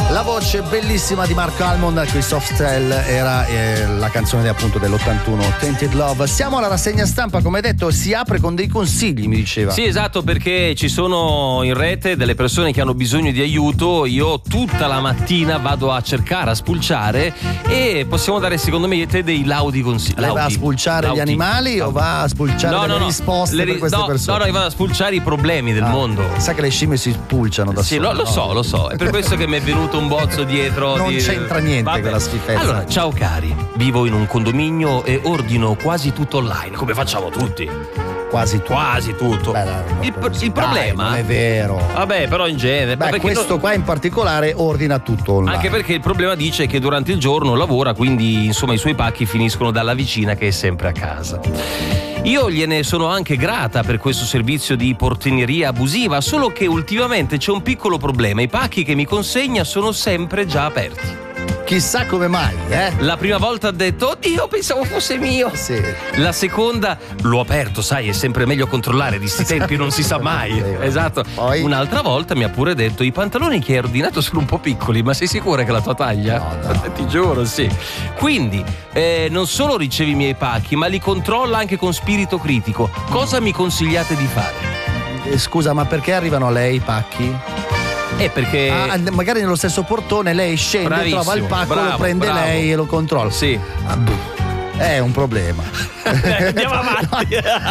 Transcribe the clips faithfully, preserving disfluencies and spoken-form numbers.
La voce bellissima di Mark Almond, qui Softel era eh, la canzone appunto dell'ottantuno, Tainted Love. Siamo alla rassegna stampa, come detto, si apre con dei consigli, mi diceva. Sì, esatto, perché ci sono in rete delle persone che hanno bisogno di aiuto. Io tutta la mattina vado a cercare, a spulciare, e possiamo dare secondo me te dei laudi consigli. Lei va a spulciare laudi. gli animali laudi. o va a spulciare no, le no, no. risposte le, per queste no, persone? No, no, io vado a spulciare i problemi del ah, mondo. Sa che le scimmie si spulciano da sì, sole. Sì, lo, lo no? so, lo so. È per questo che mi è venuto un bozzo dietro. Non di... c'entra niente Vabbè. quella schifezza. Allora, ciao cari, vivo in un condominio e ordino quasi tutto online, come facciamo tutti. Quasi tutto. Quasi tutto. Beh, no, no, il, no, il problema. Dai, non è vero. Vabbè, però in genere. Beh, questo no... qua in particolare ordina tutto online. Anche perché il problema dice che durante il giorno lavora, quindi insomma i suoi pacchi finiscono dalla vicina che è sempre a casa. Io gliene sono anche grata per questo servizio di portineria abusiva, solo che ultimamente c'è un piccolo problema: i pacchi che mi consegna sono sempre già aperti. Chissà come mai, eh? La prima volta ha detto: oddio, pensavo fosse mio. Sì. La seconda: l'ho aperto, sai, è sempre meglio controllare, di sti tempi non si sa mai. Esatto. Poi? Un'altra volta mi ha pure detto: i pantaloni che hai ordinato sono un po' piccoli, ma sei sicura che è la tua taglia? No, no. Ti giuro, sì. Quindi eh, non solo ricevi i miei pacchi, ma li controlla anche con spirito critico. Cosa mi consigliate di fare? Eh, scusa, ma perché arrivano a lei i pacchi? Eh, perché Ah, magari nello stesso portone lei scende, Bravissimo, trova il pacco, bravo, lo prende bravo. lei e lo controlla. Sì. Ah, boh. È un problema. Andiamo avanti.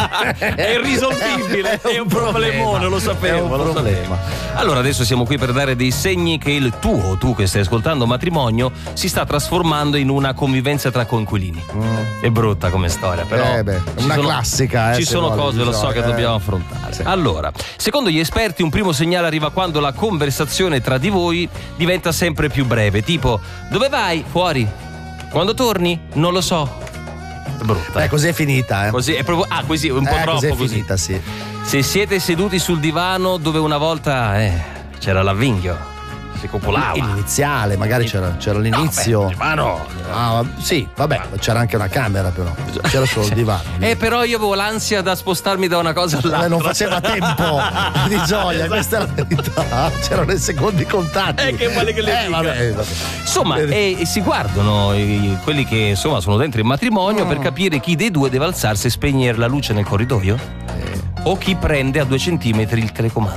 È irrisolvibile. È un problemone, lo sapevo. È un lo problema. sapevo. Allora adesso siamo qui per dare dei segni che il tuo, tu che stai ascoltando, matrimonio si sta trasformando in una convivenza tra coinquilini. Mm. È brutta come storia, però Eh beh, ci una sono, classica, eh, ci se sono vuole, cose, lo so, diciamo, che eh. dobbiamo affrontare. Sì. Allora, secondo gli esperti un primo segnale arriva quando la conversazione tra di voi diventa sempre più breve, tipo: dove vai? Fuori. Quando torni? Non lo so. È brutta. Eh, così è finita, eh. Così è proprio, ah, così, un po' eh, troppo così è così. finita, sì. Se siete seduti sul divano dove una volta eh, c'era l'avvinghio, si copolava. Iniziale, magari c'era, c'era l'inizio. No, beh, divano. Ah, sì, vabbè, c'era anche una camera però. C'era solo il divano. Eh, però io avevo l'ansia da spostarmi da una cosa all'altra. Eh, non faceva tempo di gioia, Esatto. questa è la verità. C'erano i secondi contatti. Eh, che male che le eh, dica. vabbè, vabbè. Insomma, e, e si guardano i, quelli che insomma sono dentro il matrimonio Mm. per capire chi dei due deve alzarsi e spegnere la luce nel corridoio Eh. o chi prende a due centimetri il telecomando.